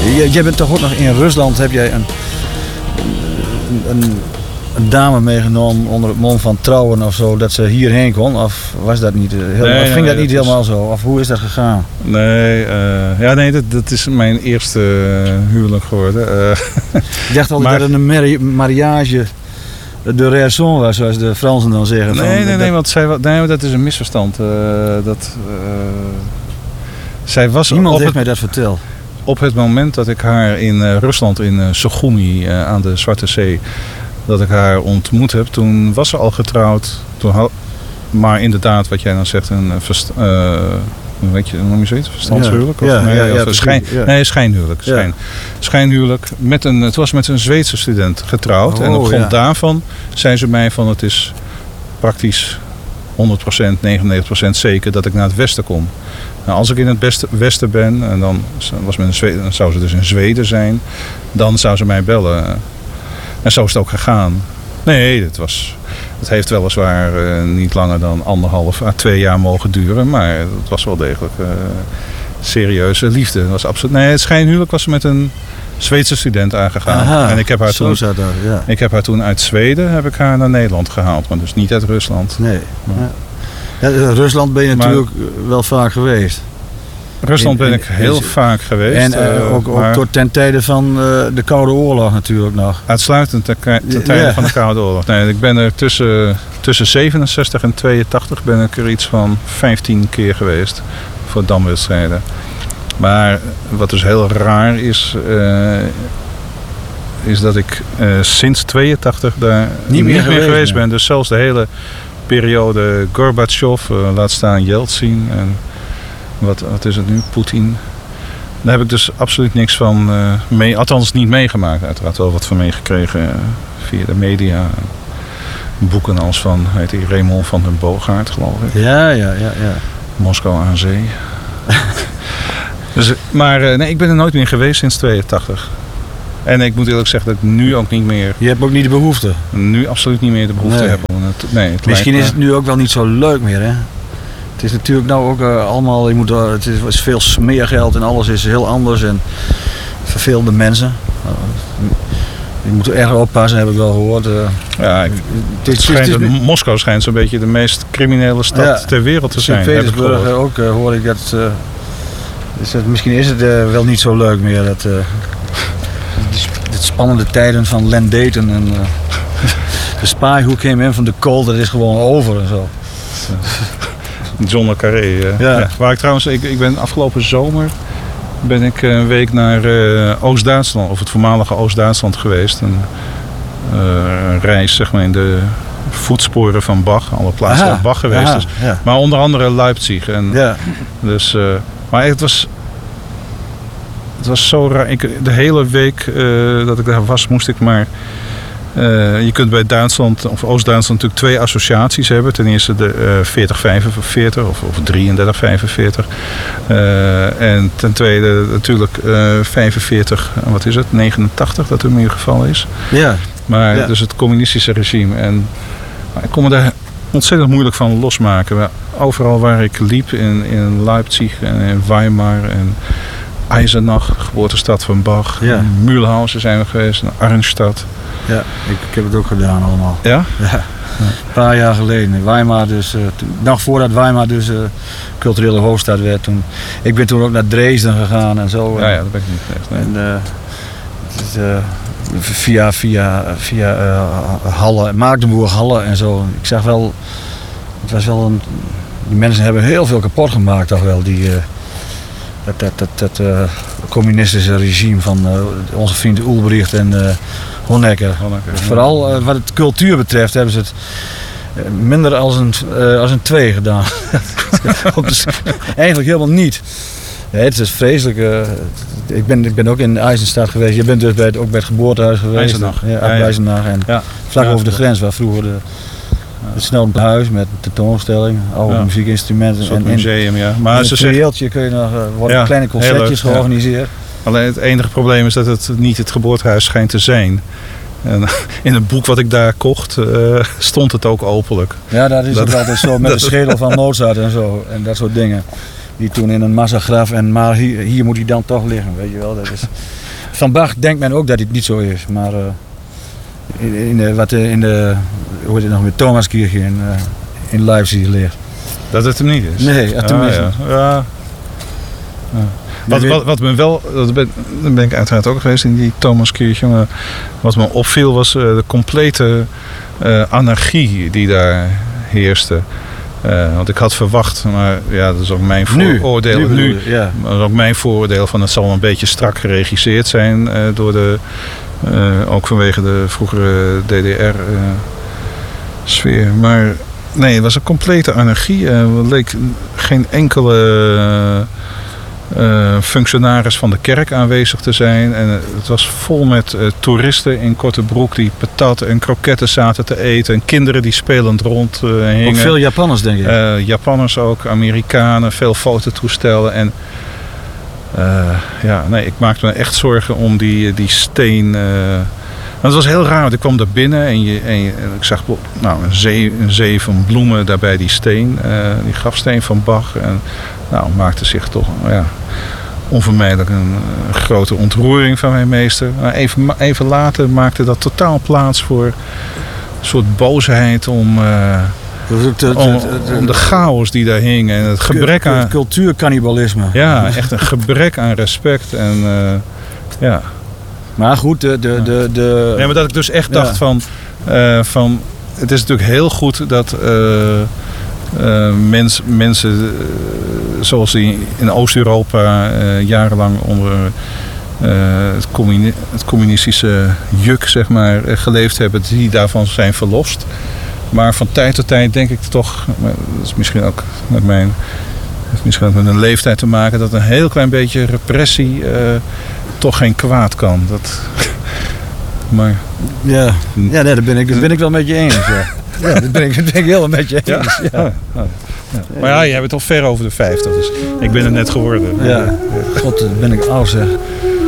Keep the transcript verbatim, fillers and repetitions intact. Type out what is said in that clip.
Je, jij bent toch ook nog in Rusland, heb jij een, een, een, een dame meegenomen onder het mom van trouwen of zo, dat ze hierheen kon? Of was dat niet, helemaal, nee, of ging nee, dat dat niet is... helemaal zo? Of hoe is dat gegaan? Nee, uh, ja, nee dat, dat is mijn eerste uh, huwelijk geworden. Uh, ik dacht altijd maar... dat het een mari- mariage de raison was, zoals de Fransen dan zeggen. Nee, van, nee, dat... nee, want zij, nee, dat is een misverstand. Uh, dat, uh, zij was Iemand op heeft het, mij dat verteld. Op het moment dat ik haar in uh, Rusland, in uh, Sukhumi, uh, aan de Zwarte Zee, dat ik haar ontmoet heb, toen was ze al getrouwd. Toen had, maar inderdaad, wat jij dan zegt, een verst, uh, weet je, noem je zoiets? Verstandshuwelijk? Ja, of, nee, ja, ja, of ja, schijn, ja. nee, schijnhuwelijk. Schijn, ja. Schijnhuwelijk. Met een, het was met een Zweedse student getrouwd. Oh, en op grond ja. daarvan zei ze mij van het is praktisch honderd procent, negenennegentig procent zeker dat ik naar het westen kom. Nou, als ik in het beste, westen ben, en dan, was met een Zweden, dan zou ze dus in Zweden zijn, dan zou ze mij bellen. En zo is het ook gegaan. Nee, het, was, het heeft weliswaar uh, niet langer dan anderhalf à twee jaar mogen duren, maar het was wel degelijk uh, serieuze liefde. Het was absoluut, nee, het schijnhuwelijk was met een Zweedse student aangegaan. Aha, en ik heb haar toen, dat, ja. ik heb haar toen uit Zweden heb ik haar naar Nederland gehaald, maar dus niet uit Rusland. Nee. Ja. Ja, Rusland ben je natuurlijk maar, wel vaak geweest. Rusland ben ik heel vaak geweest. En uh, ook, ook tot ten tijde van uh, de Koude Oorlog natuurlijk nog. Uitsluitend ten, ten tijde ja. van de Koude Oorlog. Nee, ik ben er tussen, tussen zevenenzestig en tweeëntachtig ben ik er iets van vijftien keer geweest voor damwedstrijden. Maar wat dus heel raar is, uh, is dat ik uh, sinds tweeëntachtig daar niet meer, niet meer geweest, geweest ben. Dus zelfs de hele periode Gorbachev, uh, laat staan Yeltsin en wat, wat is het nu, Poetin. Daar heb ik dus absoluut niks van uh, mee, althans niet meegemaakt. Uiteraard wel wat van meegekregen uh, via de media. Boeken als van, heet die, Raymond van den Boogaard, geloof ik. Ja, ja, ja, ja. Moskou aan zee. dus, maar uh, nee, ik ben er nooit meer geweest sinds tweeëntachtig. En ik moet eerlijk zeggen dat ik nu ook niet meer... Je hebt ook niet de behoefte? Nu absoluut niet meer de behoefte nee. heb. Het, nee, het Misschien lijkt, is het nu ook wel niet zo leuk meer, hè? Het is natuurlijk nou ook uh, allemaal... Je moet, uh, het is veel smeergeld en alles is heel anders. En verveelde mensen. Uh, je moet er erg oppassen, heb ik wel gehoord. Uh, ja, ik, het het schijnt, het is, Moskou schijnt zo'n beetje de meest criminele stad ja, ter wereld te zijn. Sint-Petersburg ook uh, hoor ik dat... Uh, dus dat misschien is het uh, wel niet zo leuk meer. Dat, uh, de spannende tijden van Len Dayton en uh, de Spy Who Came In van de Cold, dat is gewoon over en zo. John le Carré. Uh, ja. Ja. Waar ik trouwens, ik, ik ben afgelopen zomer ben ik een week naar uh, Oost-Duitsland, of het voormalige Oost-Duitsland geweest. Een, uh, een reis zeg maar in de voetsporen van Bach, alle plaatsen waar Bach geweest aha, is. Ja. Maar onder andere Leipzig. En ja. Dus, uh, maar het was, het was zo raar. Ik, de hele week uh, dat ik daar was, moest ik maar... Uh, je kunt bij Duitsland of Oost-Duitsland natuurlijk twee associaties hebben. Ten eerste de uh, veertig vijfenveertig of, of drieëndertig vijfenveertig. Uh, en ten tweede natuurlijk uh, vijfenveertig, wat is het, negenentachtig dat het in ieder geval is. Ja. Maar ja. Dus het communistische regime. En ik kon me daar ontzettend moeilijk van losmaken. Overal waar ik liep, in, in Leipzig en in Weimar en Eisenach, geboortestad van Bach. Ja. Mühlhausen zijn we geweest, in Arnstadt. Ja, ik, ik heb het ook gedaan allemaal. Ja? Ja. Een paar jaar geleden in Weimar, dus uh, nog voordat Weimar dus uh, culturele hoofdstad werd. Toen, ik ben toen ook naar Dresden gegaan en zo. Ja, ja dat ben ik niet echt. Nee. En, uh, het is, uh, via via, via uh, Halle, Magdeburg, Halle en zo. Ik zag wel, het was wel een, die mensen hebben heel veel kapot gemaakt toch wel. Die, uh, dat dat, dat, dat uh, communistische regime van uh, onze vriend Ulbricht en uh, Honecker. Honecker. Vooral uh, wat het cultuur betreft hebben ze het uh, minder als een, uh, als een twee gedaan. Eigenlijk helemaal niet. Ja, het is vreselijk. Uh, ik, ben, ik ben ook in Eisenstadt geweest. Je bent dus bij het, ook bij het geboortehuis geweest. Eisenach. Ja, ja, ja. Eisenach. En ja. vlak ja. over de grens waar vroeger de, het snel huis met tentoonstelling, oude ja. muziekinstrumenten. Een soort en, museum, ja. Maar in het prieeltje kun je nog, uh, worden ja, kleine concertjes leuk, georganiseerd. Ja. Alleen het enige probleem is dat het niet het geboortehuis schijnt te zijn. En in het boek wat ik daar kocht uh, stond het ook openlijk. Ja, dat is dat, het altijd zo met de schedel van Mozart en zo en dat soort dingen. die toen in een massagraf en maar hier, hier moet hij dan toch liggen, weet je wel. Dat is, van Bach denkt men ook dat het niet zo is, maar uh, in, in de, wat in de, hoe heet het nog, met Thomaskirche in, uh, in Leipzig ligt. Dat het hem niet is? Nee, het hem ah, niet ja. Ja. Ja. Wat, wat, wat me wel, dat ben, daar ben ik uiteraard ook geweest in die Thomaskirche, maar wat me opviel was uh, de complete uh, anarchie die daar heerste. Uh, want ik had verwacht, maar ja, dat is ook mijn vooroordeel. Nu, nu, nu ja. Dat is ook mijn vooroordeel van het zal een beetje strak geregisseerd zijn uh, door de, uh, ook vanwege de vroegere D D R-sfeer. Uh, maar nee, het was een complete anarchie. Uh, er leek geen enkele uh, functionaris van de kerk aanwezig te zijn. En het was vol met uh, toeristen in korte broek die patat en kroketten zaten te eten. En kinderen die spelend rond uh, hingen. Ook veel Japanners, denk ik. Uh, Japanners ook, Amerikanen, veel fototoestellen. En uh, ja, nee, ik maakte me echt zorgen om die, die steen. Uh, het was heel raar, want ik kwam daar binnen en, je, en, je, en ik zag nou, een, zee, een zee van bloemen daarbij die steen, uh, die grafsteen van Bach. En nou, maakte zich toch ja, onvermijdelijk een, een grote ontroering van mijn meester. Maar even, even later maakte dat totaal plaats voor een soort boosheid om, uh, om, om de chaos die daar hing en het gebrek aan cultuurcannibalisme. Ja, echt een gebrek aan respect en uh, ja. Maar goed, de... de, de, de... Ja, maar dat ik dus echt dacht ja. van, uh, van... Het is natuurlijk heel goed dat uh, uh, mens, mensen uh, zoals die in Oost-Europa uh, jarenlang onder uh, het, communi- het communistische juk zeg maar, uh, geleefd hebben, die daarvan zijn verlost. Maar van tijd tot tijd denk ik toch, dat is misschien ook met mijn, heeft misschien ook met een leeftijd te maken, dat een heel klein beetje repressie uh, toch geen kwaad kan. Dat, maar, ja, ja nee, daar, ben ik, daar ben ik wel met je eens. Ja, ja daar ben ik, daar ben ik heel met je eens. Ja. Ja. Ja. Ja. Maar ja, jij bent al ver over de vijftig, dus ik ben er net geworden. Ja, god, ben ik oud zeg.